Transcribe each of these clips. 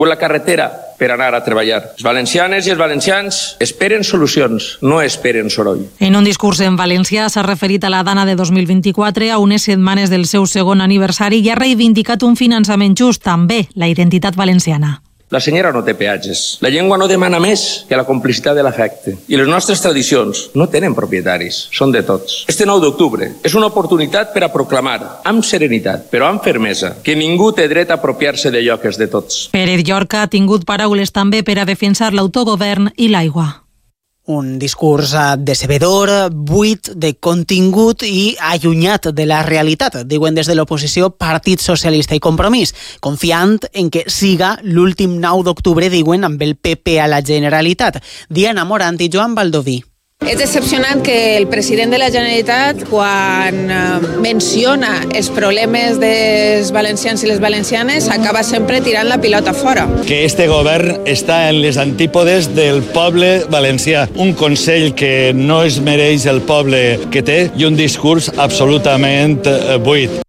la carretera per anar a treballar. Les valencianes i els valencians esperen solucions, no esperen soroll. En un discurs en valencià s'ha referit a la Dana de 2024, a unes setmanes del seu segon aniversari, i ha reivindicat un finançament just, també la identitat valenciana. La senyera no té peatges. La llengua no demana més que la complicitat de l'afecte. I les nostres tradicions no tenen propietaris, són de tots. Este 9 d'octubre és una oportunitat per a proclamar, amb serenitat, però amb fermesa, que ningú té dret a apropiar-se d'allò que és de tots. Pérez Llorca ha tingut paraules també per a defensar l'autogovern i l'aigua. Un discurs decebedor, buit de contingut i allunyat de la realitat, diuen des de l'oposició Partit Socialista i Compromís, confiant en que siga l'últim 9 d'octubre, diuen, amb el PP a la Generalitat. Diana Morant i Joan Baldoví. És decepcionant que el president de la Generalitat, quan menciona els problemes dels valencians i les valencianes, acaba sempre tirant la pilota fora. Que este govern està en les antípodes del poble valencià. Un consell que no es mereix el poble que té i un discurs absolutament buit.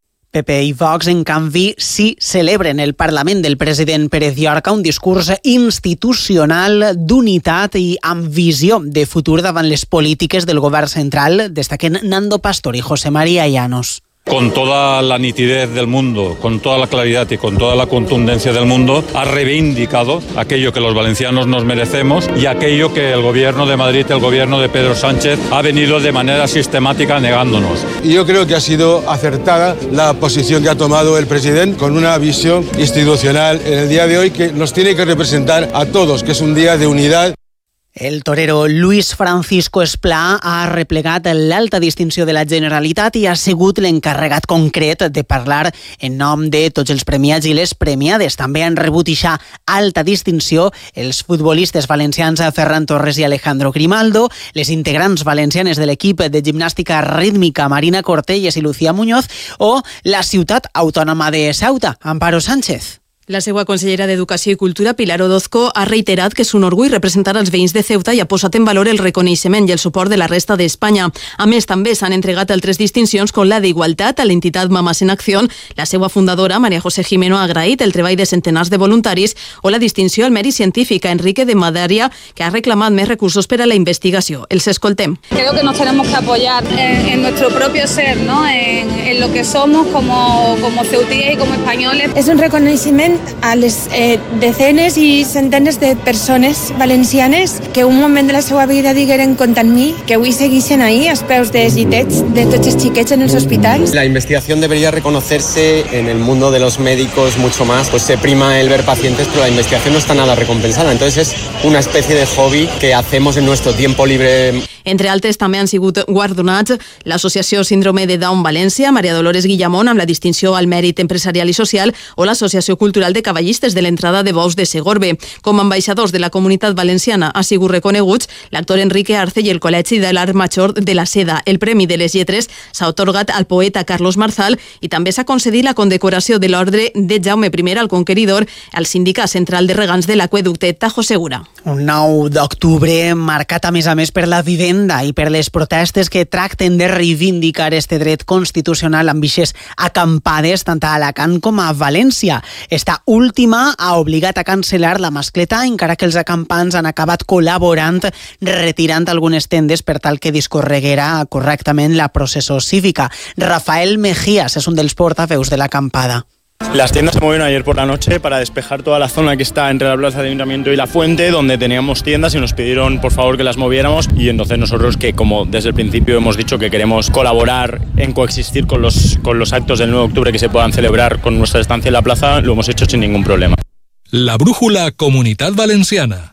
PP i Vox, en canvi, sí celebren el Parlament del president Pérez Llorca, un discurs institucional d'unitat i amb visió de futur davant les polítiques del govern central, destaquen Nando Pastor i José María Llanos. Con toda la nitidez del mundo, con toda la claridad y con toda la contundencia del mundo, ha reivindicado aquello que los valencianos nos merecemos y aquello que el gobierno de Madrid, el gobierno de Pedro Sánchez, ha venido de manera sistemática negándonos. Y yo creo que ha sido acertada la posición que ha tomado el presidente con una visión institucional en el día de hoy que nos tiene que representar a todos, que es un día de unidad. El torero Luis Francisco Esplà ha replegat l'alta distinció de la Generalitat i ha sigut l'encarregat concret de parlar en nom de tots els premiats i les premiades. També han rebut ixa alta distinció els futbolistes valencians Ferran Torres i Alejandro Grimaldo, les integrants valencianes de l'equip de gimnàstica rítmica Marina Cortelles i Lucía Muñoz o la ciutat autònoma de Ceuta, Amparo Sánchez. La seva consellera d'Educació i Cultura, Pilar Orozco, ha reiterat que és un orgull representar els veïns de Ceuta i ha posat en valor el reconeixement i el suport de la resta d'Espanya. A més, també s'han entregat altres distincions com la d'Igualtat a l'entitat Mamas en Acció. La seva fundadora, María José Jimeno, ha agraït el treball de centenars de voluntaris, o la distinció al mèrit científic a Enrique de Madaria, que ha reclamat més recursos per a la investigació. Els escoltem. Creo que nos tenemos que apoyar en nuestro propio ser, ¿no? En lo que somos como ceutíes y como españoles. Es un reconeixement a les decenes i centenes de persones valencianes que un moment de la seva vida digueren compte en mi, que avui segueixen ahí als peus dels llitets de tots els xiquets en els hospitals. La investigación debería reconocerse en el mundo de los médicos mucho más, pues se prima el ver pacientes, pero la investigación no está nada recompensada, entonces es una especie de hobby que hacemos en nuestro tiempo libre. Entre altres, també han sigut guardonats l'Associació Síndrome de Down València, Maria Dolores Guillamón, amb la distinció al mèrit empresarial i social, o l'Associació Cultural de Cavallistes de l'entrada de bous de Segorbe. Com a ambaixadors de la comunitat valenciana ha sigut reconeguts l'actor Enrique Arce i el Col·legi de l'Art Major de la Seda. El Premi de les Lletres s'ha atorgat al poeta Carlos Marzal i també s'ha concedit la condecoració de l'Ordre de Jaume I el Conqueridor al Sindicat Central de Regants de l'Aqüeducte Tajo Segura. Un 9 d'octubre marcat a més per la vivenda i per les protestes que tracten de reivindicar este dret constitucional amb ixes acampades tant a Alacant com a València. Esta última ha obligat a cancel·lar la mascleta, encara que els acampants han acabat col·laborant retirant algunes tendes per tal que discorreguera correctament la processó cívica. Rafael Mejías és un dels portaveus de l'acampada. Las tiendas se movieron ayer por la noche para despejar toda la zona que está entre la plaza de Ayuntamiento y la Fuente, donde teníamos tiendas, y nos pidieron por favor que las moviéramos, y entonces nosotros, que como desde el principio hemos dicho que queremos colaborar en coexistir con los actos del 9 de octubre que se puedan celebrar con nuestra estancia en la plaza, lo hemos hecho sin ningún problema. La brújula Comunitat Valenciana.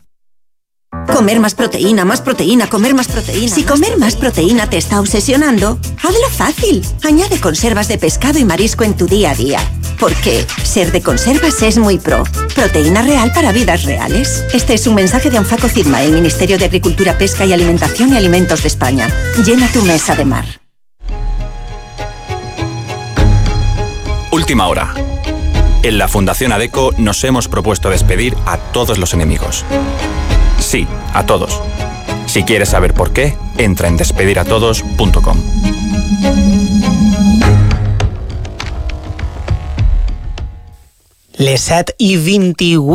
Comer más proteína, comer más proteína. Si comer más proteína te está obsesionando, hazlo fácil. Añade conservas de pescado y marisco en tu día a día. Porque ser de conservas es muy pro. Proteína real para vidas reales. Este es un mensaje de Anfaco Cirma, el Ministerio de Agricultura, Pesca y Alimentación y Alimentos de España. Llena tu mesa de mar. Última hora. En la Fundación ADECO nos hemos propuesto despedir a todos los enemigos. Sí, a todos. Si quieres saber por qué, entra en despediratodos.com. Les 7:28.